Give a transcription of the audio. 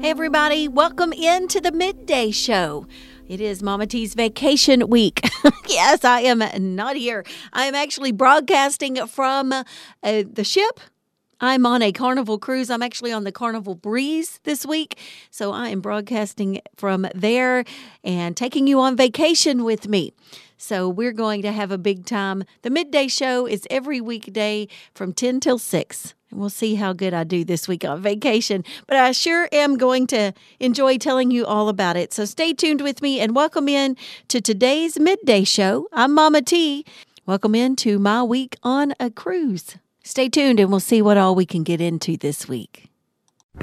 Hey everybody, welcome into the Midday Show. It is Mama T's vacation week. Yes, I am not here. I am actually broadcasting from the ship. I'm on a Carnival cruise. I'm actually on the Carnival Breeze this week. So I am broadcasting from there and taking you on vacation with me. So we're going to have a big time. The Midday Show is every weekday from 10 till 6. And we'll see how good I do this week on vacation. But I sure am going to enjoy telling you all about it. So stay tuned with me and welcome in to today's Midday Show. I'm Mama T. Welcome into my week on a cruise. Stay tuned and we'll see what all we can get into this week.